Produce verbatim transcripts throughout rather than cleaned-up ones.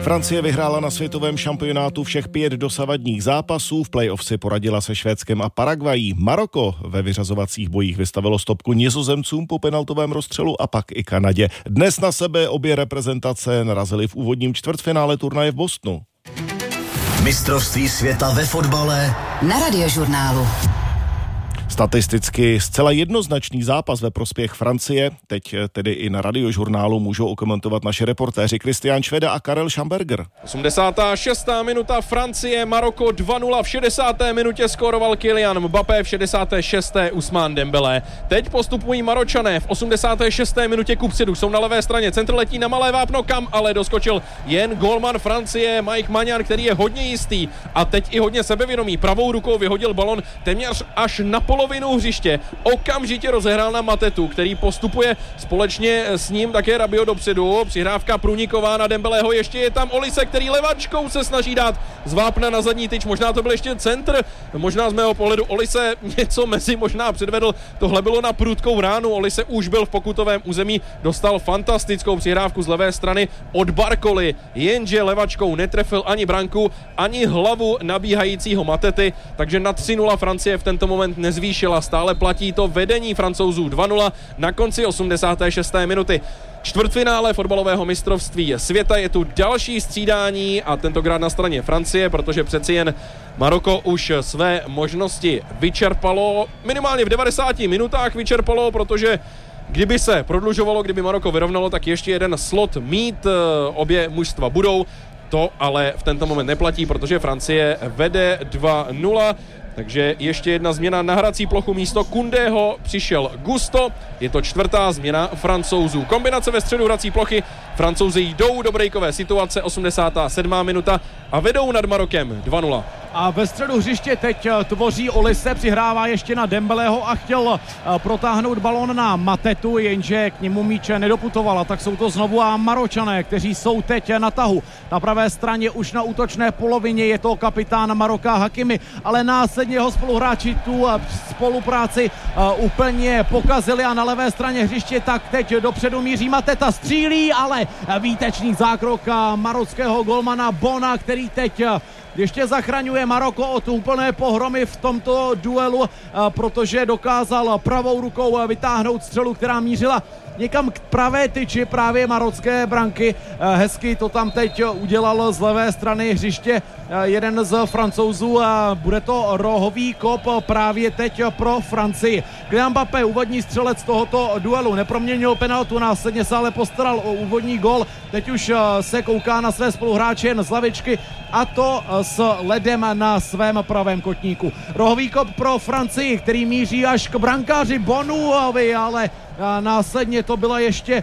Francie vyhrála na světovém šampionátu všech pět dosavadních zápasů, v playoff si poradila se Švédskem a Paraguayí. Maroko ve vyřazovacích bojích vystavilo stopku Nizozemcům po penaltovém rozstřelu a pak i Kanadě. Dnes na sebe obě reprezentace narazily v úvodním čtvrtfinále turnaje v Bostonu. Mistrovství světa ve fotbale na Radiožurnálu. Statisticky zcela jednoznačný zápas ve prospěch Francie. Teď tedy i na Radiožurnálu můžou okomentovat naše reportéři Kristián Šveda a Karel Schamberger. osmdesátá šestá minuta Francie, Maroko dva nula, v šedesáté minutě skóroval Kylian Mbappé, v šedesáté šesté Ousmane Dembélé. Teď postupují Maročané, v osmdesáté šesté minutě kupředu, jsou na levé straně, centr letí na malé vápno, kam ale doskočil jen golman Francie Mike Maignan, který je hodně jistý a teď i hodně sebevědomý. Pravou rukou vyhodil balon téměř až na polovinu hřiště, okamžitě rozehrál na Matetu, který postupuje společně s ním také Rabiot dopředu, přihrávka průniková na Dembélého, ještě je tam Olise, který levačkou se snaží dát z vápna na zadní tyč, možná to byl ještě centr, možná z mého pohledu Olise něco mezi možná předvedl, tohle bylo na prudkou ránu, Olise už byl v pokutovém území, dostal fantastickou přihrávku z levé strany od Barcoly, jenže levačkou netrefil ani branku, ani hlavu nabíhajícího Matety, takže na tři nula Francie v tento moment nezvýšila. Stále platí to vedení Francouzů dva nula na konci osmdesáté šesté minuty. Čtvrtfinále fotbalového mistrovství světa, je tu další střídání a tentokrát na straně Francie, protože přeci jen Maroko už své možnosti vyčerpalo, minimálně v devadesáti minutách vyčerpalo, protože kdyby se prodlužovalo, kdyby Maroko vyrovnalo, tak ještě jeden slot mít obě mužstva budou. To ale v tento moment neplatí, protože Francie vede dva nula. Takže ještě jedna změna na hrací plochu, místo Koundého přišel Gusto, je to čtvrtá změna Francouzů. Kombinace ve středu hrací plochy, Francouzi jdou do breakové situace, osmdesátá sedmá minuta a vedou nad Marokem dva nula. A ve středu hřiště teď tvoří Olise, přihrává ještě na Dembélého a chtěl protáhnout balón na Matetu, jenže k němu míč nedoputovala, tak jsou to znovu a Maročané, kteří jsou teď na tahu. Na pravé straně už na útočné polovině je to kapitán Maroka Hakimi, ale následně jeho spoluhráči tu spolupráci úplně pokazili a na levé straně hřiště tak teď dopředu míří Mateta, střílí, ale výtečný zákrok marockého golmana Bona, který teď ještě zachraňuje Maroko od úplné pohromy v tomto duelu, protože dokázal pravou rukou vytáhnout střelu, která mířila někam k pravé tyči právě marocké branky. Hezky to tam teď udělal z levé strany hřiště jeden z Francouzů a bude to rohový kop právě teď pro Francii. Kylian Mbappé, úvodní střelec tohoto duelu, neproměnil penaltu, následně se ale postaral o úvodní gól. Teď už se kouká na své spoluhráče jen z lavičky a to s ledem na svém pravém kotníku. Rohový kop pro Francii, který míří až k brankáři Bonuovi, ale následně to byla ještě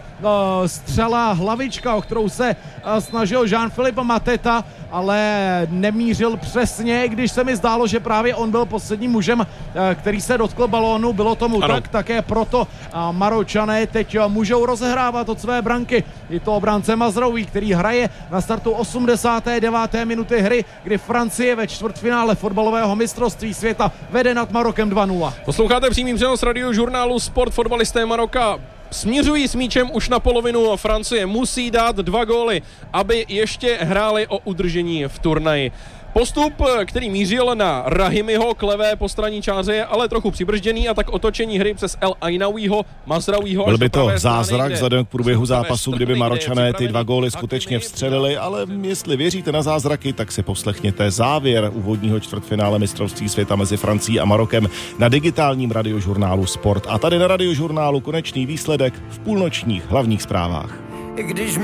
střela hlavička, o kterou se snažil Jean-Philippe Mateta, ale nemířil přesně, když se mi zdálo, že právě on byl posledním mužem, který se dotkl balónu. Bylo tomu ano. Tak, také proto Maročané teď můžou rozehrávat od své branky. Je to obránce Mazraoui, který hraje na startu osmdesáté deváté minuty hry, kdy Francie ve čtvrtfinále fotbalového mistrovství světa vede nad Marokem dva nula. Posloucháte přímý přenos Radiožurnálu Sport. Fotbalisté Maroka směřují s míčem už na polovinu. Francie musí dát dva góly, aby ještě hráli o udržení v turnaji. Postup, který mířil na Rahimiho k levé postranní čáře, je ale trochu přibržděný a tak otočení hry přes El Ainaouiho, Mazraouiho. Byl by to zázrak vzhledem k průběhu zápasu, kdyby Maročané ty dva góly skutečně vstřelili, ale jestli věříte na zázraky, tak si poslechněte závěr úvodního čtvrtfinále mistrovství světa mezi Francií a Marokem na digitálním radiožurnálu Sport. A tady na Radiožurnálu konečný výsledek v půlnočních hlavních zprávách. Když